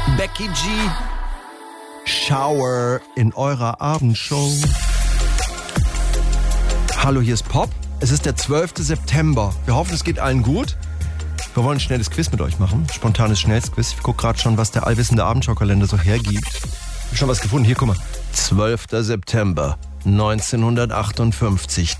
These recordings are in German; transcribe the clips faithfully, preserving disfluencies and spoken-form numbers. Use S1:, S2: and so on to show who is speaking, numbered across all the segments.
S1: Becky G. Shower in eurer Abendshow. Hallo, hier ist Pop. Es ist der zwölfte September. Wir hoffen, es geht allen gut. Wir wollen ein schnelles Quiz mit euch machen. Spontanes Schnellsquiz. Ich gucke gerade schon, was der allwissende Abendschau-Kalender so hergibt. Ich habe schon was gefunden. Hier, guck mal. zwölfter September neunzehnhundertachtundfünfzig.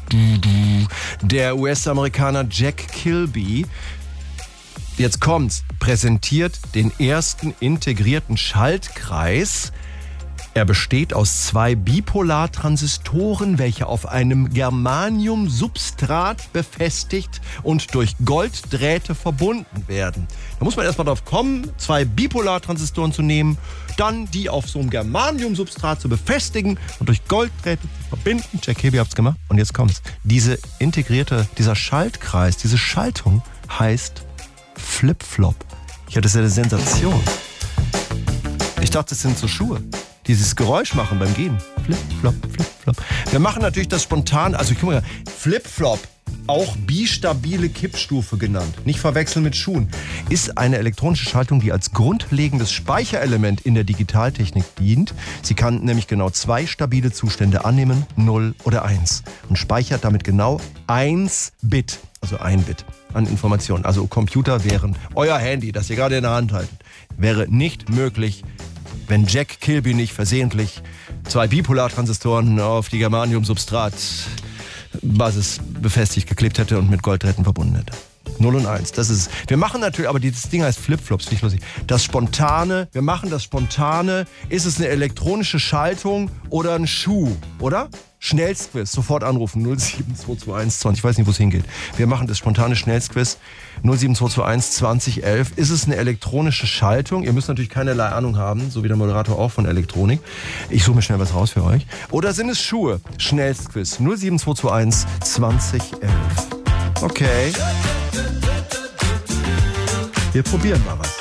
S1: Der U S-Amerikaner Jack Kilby, jetzt kommt's, präsentiert den ersten integrierten Schaltkreis. Er besteht aus zwei Bipolartransistoren, welche auf einem Germanium-Substrat befestigt und durch Golddrähte verbunden werden. Da muss man erstmal drauf kommen, zwei Bipolartransistoren zu nehmen, dann die auf so einem Germanium-Substrat zu befestigen und durch Golddrähte zu verbinden. Jack Kilby hat's gemacht. Und jetzt kommt's. Diese integrierte, dieser Schaltkreis, diese Schaltung heißt Flip-Flop. Ja, das ist ja eine Sensation. Ich dachte, das sind so Schuhe. Dieses Geräusch machen beim Gehen. Flip, flop, flip, flop. Wir machen natürlich das spontan, also guck mal, Flip, flop, auch bistabile Kippstufe genannt, nicht verwechseln mit Schuhen, ist eine elektronische Schaltung, die als grundlegendes Speicherelement in der Digitaltechnik dient. Sie kann nämlich genau zwei stabile Zustände annehmen, null oder eins, und speichert damit genau eins Bit, also ein Bit an Informationen. Also Computer wären, euer Handy, das ihr gerade in der Hand haltet, wäre nicht möglich, wenn Jack Kilby nicht versehentlich zwei Bipolartransistoren auf die Germanium-Substrat-Basis befestigt geklebt hätte und mit Golddrähten verbunden hätte. null und eins, das ist, wir machen natürlich, aber dieses Ding heißt Flipflops, nicht lustig. Das Spontane, wir machen das Spontane, ist es eine elektronische Schaltung oder ein Schuh, oder? Schnellsquiz, sofort anrufen, null sieben zwei zwei eins zwanzig, ich weiß nicht, wo es hingeht. Wir machen das spontane Schnellsquiz, null sieben zwei zwei eins zwanzig elf. Ist es eine elektronische Schaltung? Ihr müsst natürlich keinerlei Ahnung haben, so wie der Moderator auch von Elektronik. Ich suche mir schnell was raus für euch. Oder sind es Schuhe? Schnellsquiz, null sieben zwei zwei eins zwanzig elf. Okay. Wir probieren mal was.